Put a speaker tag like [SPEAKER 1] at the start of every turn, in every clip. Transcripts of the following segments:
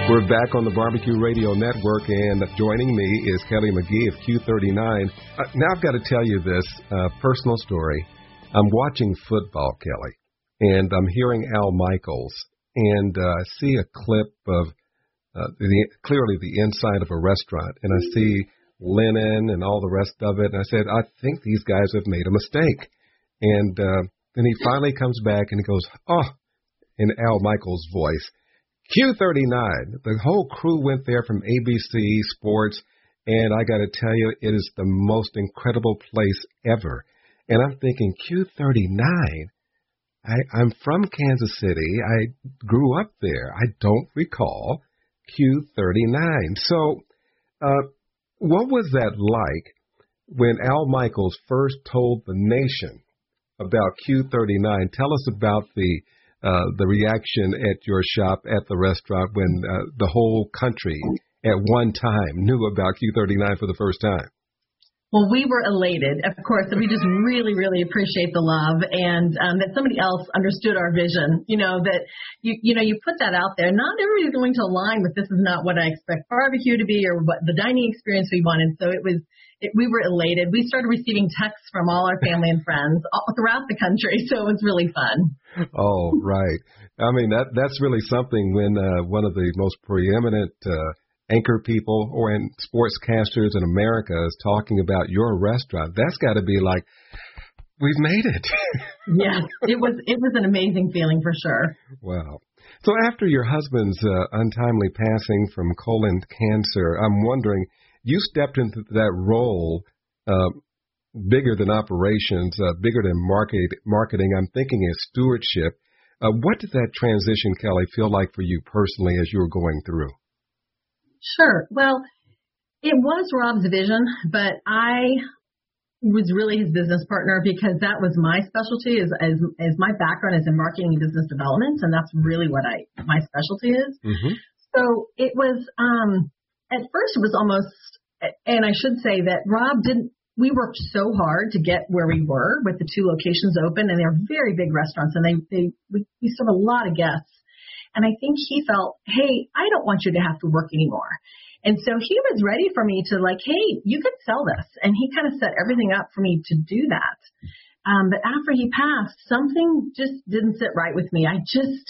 [SPEAKER 1] We're back on the Barbecue Radio Network, and joining me is Kelly McGee of Q39. Now I've got to tell you this personal story. I'm watching football, Kelly, and I'm hearing Al Michaels, and I see a clip of clearly the inside of a restaurant, and I see linen and all the rest of it, and I said, I think these guys have made a mistake. And then he finally comes back and he goes, oh, in Al Michaels' voice, Q39. The whole crew went there from ABC Sports, and I got to tell you, it is the most incredible place ever. And I'm thinking, Q39? I'm from Kansas City. I grew up there. I don't recall Q39. So what was that like when Al Michaels first told the nation about Q39? Tell us about the reaction at your shop at the restaurant when the whole country at one time knew about Q39 for the first time.
[SPEAKER 2] Well, we were elated, of course, and we just really, really appreciate the love and that somebody else understood our vision, that you put that out there. Not everybody's going to align with this is not what I expect barbecue to be or what the dining experience we wanted. So we were elated. We started receiving texts from all our family and friends all throughout the country, so it was really fun.
[SPEAKER 1] Oh, right. I mean, that's really something when one of the most preeminent anchor people or in sportscasters in America is talking about your restaurant. That's got to be like, we've made it.
[SPEAKER 2] Yes, it was an amazing feeling for sure.
[SPEAKER 1] Wow. So after your husband's untimely passing from colon cancer, I'm wondering, you stepped into that role bigger than operations, bigger than marketing. I'm thinking as stewardship. What did that transition, Kelly, feel like for you personally as you were going through?
[SPEAKER 2] Sure. Well, it was Rob's vision, but I was really his business partner because that was my specialty as my background is in marketing and business development, and that's really what my specialty is. Mm-hmm. So it was, at first it was almost, and I should say that Rob we worked so hard to get where we were with the 2 locations open, and they're very big restaurants, and we serve a lot of guests. And I think he felt, hey, I don't want you to have to work anymore. And so he was ready for me to hey, you could sell this. And he kind of set everything up for me to do that. But after he passed, something just didn't sit right with me. I just,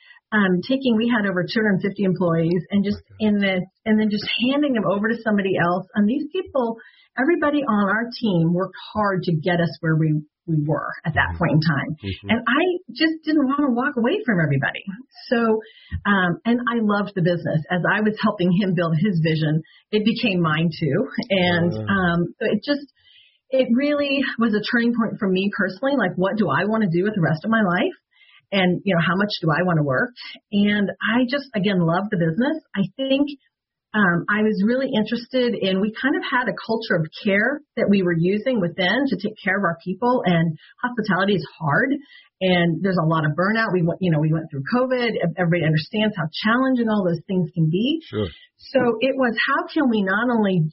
[SPEAKER 2] we had over 250 employees and and then just handing them over to somebody else. And these people, everybody on our team worked hard to get us where we were at that point in time. Mm-hmm. And I just didn't want to walk away from everybody. So, and I loved the business. As I was helping him build his vision, it became mine too. And so it really was a turning point for me personally. Like, what do I want to do with the rest of my life? And, how much do I want to work? And I just, again, love the business. I think I was really interested in, we kind of had a culture of care that we were using within to take care of our people, and hospitality is hard and there's a lot of burnout. We went through COVID. Everybody understands how challenging all those things can be. Sure. So it was, how can we not only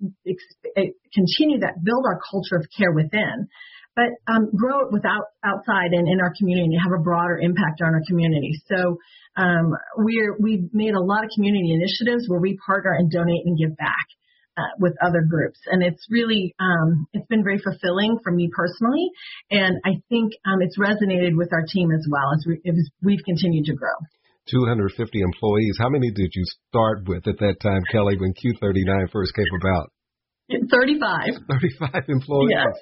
[SPEAKER 2] continue that, build our culture of care within, but grow it outside and in our community, have a broader impact on our community. So we've made a lot of community initiatives where we partner and donate and give back with other groups. And it's really, it's been very fulfilling for me personally. And I think it's resonated with our team as well as we've continued to grow.
[SPEAKER 1] 250 employees. How many did you start with at that time, Kelly, when Q39 first came about?
[SPEAKER 2] 35.
[SPEAKER 1] 35 employees.
[SPEAKER 2] Yes.